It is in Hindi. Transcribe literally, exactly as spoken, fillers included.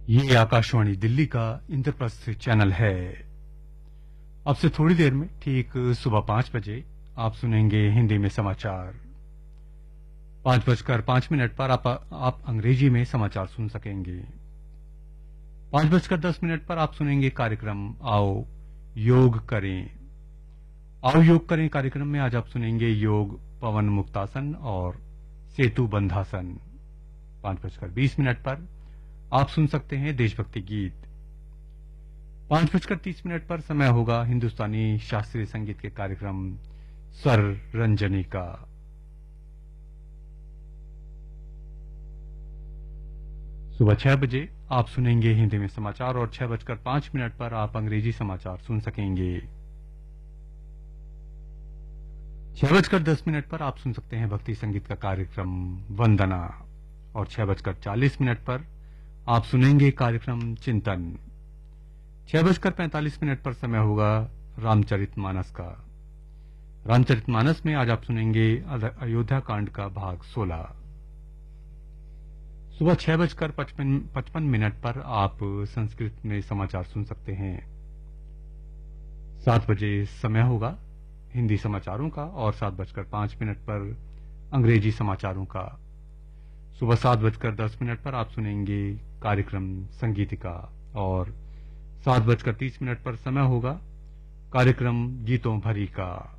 ये आकाशवाणी दिल्ली का इंद्रप्रस्थ चैनल है। अब से थोड़ी देर में ठीक सुबह पांच बजे आप सुनेंगे हिंदी में समाचार। पांच बजकर पांच मिनट पर आप, आप अंग्रेजी में समाचार सुन सकेंगे। पांच बजकर दस मिनट पर आप सुनेंगे कार्यक्रम आओ योग करें। आओ योग करें कार्यक्रम में आज आप सुनेंगे योग पवन मुक्तासन और सेतु बंधासन। पांच बजकर बीस मिनट पर आप सुन सकते हैं देशभक्ति गीत। पांच बजकर तीस मिनट पर समय होगा हिंदुस्तानी शास्त्रीय संगीत के कार्यक्रम स्वर रंजनी का। सुबह छह बजे आप सुनेंगे हिंदी में समाचार और छह बजकर पांच मिनट पर आप अंग्रेजी समाचार सुन सकेंगे। छह बजकर दस मिनट पर आप सुन सकते हैं भक्ति संगीत का कार्यक्रम वंदना और छह बजकर चालीस मिनट पर आप सुनेंगे कार्यक्रम चिंतन। छह बजकर पैंतालीस मिनट पर समय होगा रामचरितमानस का। रामचरितमानस में आज आप सुनेंगे अयोध्या कांड का भाग सोलह। सुबह छह बजकर पचपन पचपन मिनट पर आप संस्कृत में समाचार सुन सकते हैं। सात बजे समय होगा हिंदी समाचारों का और सात बजकर पांच मिनट पर अंग्रेजी समाचारों का। सुबह सात बजकर दस मिनट पर आप सुनेंगे कार्यक्रम संगीतिका और सात बजकर तीस मिनट पर समय होगा कार्यक्रम गीतों भरी का।